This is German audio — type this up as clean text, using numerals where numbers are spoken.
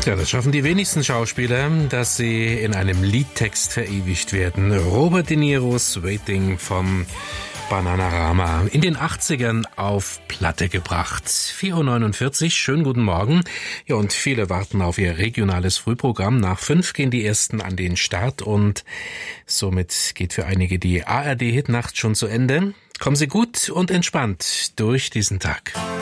Ja, das schaffen die wenigsten Schauspieler, dass sie in einem Liedtext verewigt werden. Robert De Niro's Waiting vom Bananarama in den 80ern auf Platte gebracht. 4:49 Uhr, schönen guten Morgen. Ja, und viele warten auf ihr regionales Frühprogramm. Nach 5 gehen die ersten an den Start und somit geht für einige die ARD-Hitnacht schon zu Ende. Kommen Sie gut und entspannt durch diesen Tag.